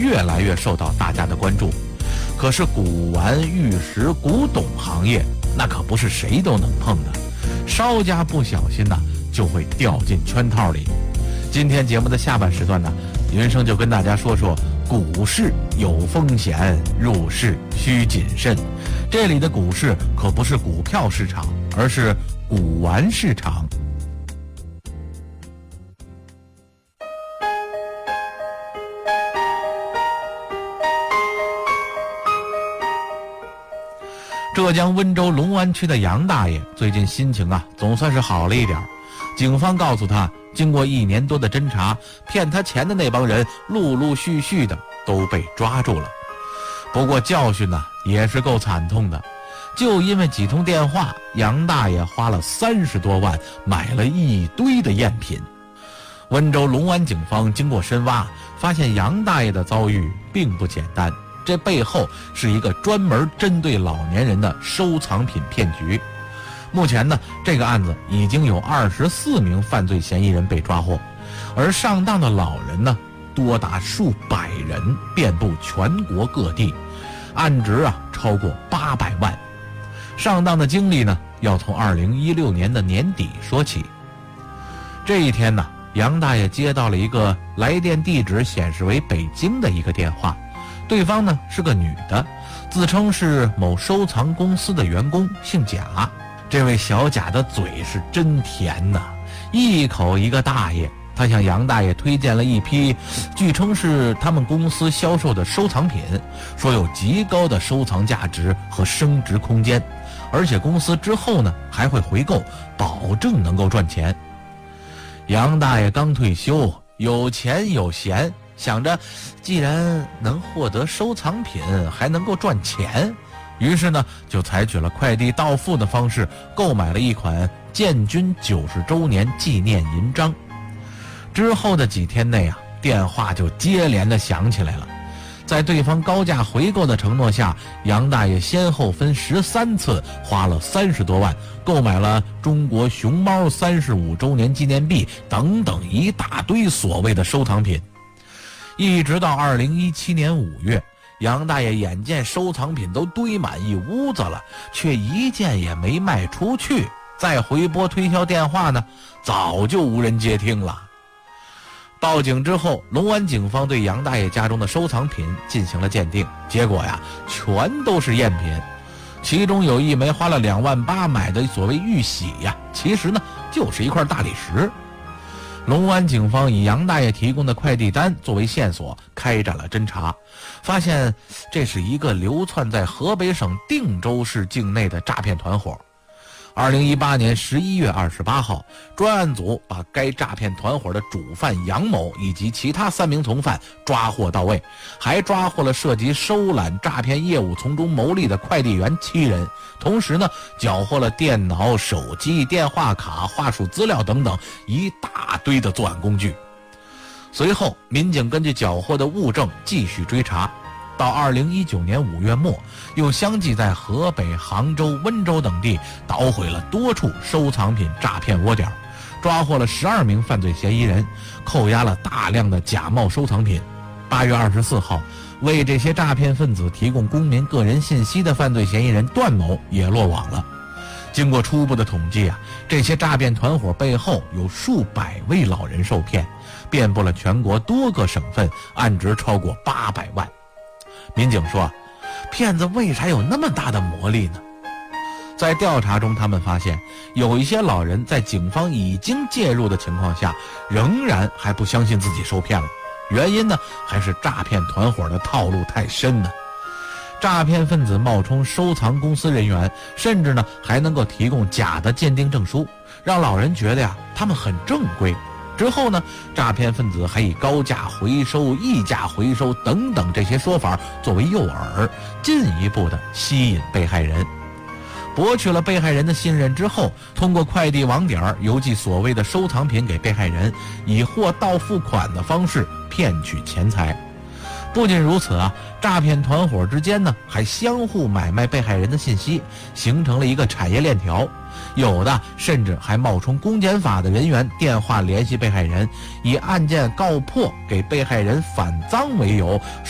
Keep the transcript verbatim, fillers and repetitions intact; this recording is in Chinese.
越来越受到大家的关注。可是古玩、玉石、古董行业，那可不是谁都能碰的，稍加不小心呢、啊，就会掉进圈套里。今天节目的下半时段呢，云生就跟大家说说股市有风险，入市需谨慎。这里的股市可不是股票市场，而是古玩市场。浙江温州龙湾区的杨大爷最近心情啊总算是好了一点。警方告诉他，经过一年多的侦查，骗他钱的那帮人陆陆续续的都被抓住了。不过教训呢也是够惨痛的，就因为几通电话，杨大爷花了三十多万买了一堆的赝品。温州龙湾警方经过深挖，发现杨大爷的遭遇并不简单，这背后是一个专门针对老年人的收藏品骗局。目前呢，这个案子已经有二十四名犯罪嫌疑人被抓获，而上当的老人呢，多达数百人，遍布全国各地，案值啊超过八百万。上当的经历呢，要从二零一六年的年底说起。这一天呢，杨大爷接到了一个来电地址显示为北京的一个电话，对方呢是个女的，自称是某收藏公司的员工，姓贾。这位小贾的嘴是真甜呐，一口一个大爷。他向杨大爷推荐了一批据称是他们公司销售的收藏品，说有极高的收藏价值和升值空间，而且公司之后呢还会回购，保证能够赚钱。杨大爷刚退休，有钱有闲，想着既然能获得收藏品，还能够赚钱，于是呢就采取了快递到付的方式，购买了一款建军九十周年纪念银章。之后的几天内啊，电话就接连的响起来了。在对方高价回购的承诺下，杨大爷先后分十三次花了三十多万，购买了中国熊猫三十五周年纪念币等等一大堆所谓的收藏品。一直到二零一七年五月，杨大爷眼见收藏品都堆满一屋子了，却一件也没卖出去，再回拨推销电话呢，早就无人接听了。报警之后，龙湾警方对杨大爷家中的收藏品进行了鉴定，结果呀，全都是赝品。其中有一枚花了两万八买的所谓玉玺呀，其实呢就是一块大理石。龙湾警方以杨大爷提供的快递单作为线索，开展了侦查，发现这是一个流窜在河北省定州市境内的诈骗团伙。二零一八年十一月二十八号，专案组把该诈骗团伙的主犯杨某以及其他三名从犯抓获到位，还抓获了涉及收揽诈骗业务从中牟利的快递员七人，同时呢，缴获了电脑、手机、电话卡、话术资料等等一大堆的作案工具。随后，民警根据缴获的物证继续追查。到二零一九年五月末，又相继在河北、杭州、温州等地捣毁了多处收藏品诈骗窝点，抓获了十二名犯罪嫌疑人，扣押了大量的假冒收藏品。八月二十四号，为这些诈骗分子提供公民个人信息的犯罪嫌疑人段某也落网了。经过初步的统计啊，这些诈骗团伙背后有数百位老人受骗，遍布了全国多个省份，案值超过八百万。民警说，骗子为啥有那么大的魔力呢？在调查中，他们发现有一些老人在警方已经介入的情况下，仍然还不相信自己受骗了。原因呢，还是诈骗团伙的套路太深了。诈骗分子冒充收藏公司人员，甚至呢还能够提供假的鉴定证书，让老人觉得呀他们很正规。之后呢，诈骗分子还以高价回收、溢价回收等等这些说法作为诱饵，进一步的吸引被害人。博取了被害人的信任之后，通过快递网点邮寄所谓的收藏品给被害人，以货到付款的方式骗取钱财。不仅如此啊，诈骗团伙之间呢还相互买卖被害人的信息，形成了一个产业链条。有的甚至还冒充公检法的人员电话联系被害人，以案件告破给被害人反赃为由，